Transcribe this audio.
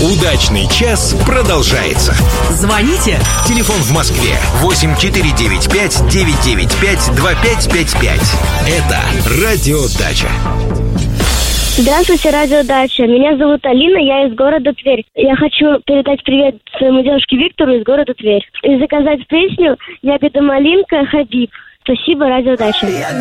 Удачный час продолжается. Звоните. Телефон в Москве 8495-995-2555. Это Радио Дача. Здравствуйте, Радио Дача. Меня зовут Алина, я из города Тверь. Я хочу передать привет своему дедушке Виктору из города Тверь. И заказать песню «Ягода малинка» Хабиб. Спасибо, Радио Дача.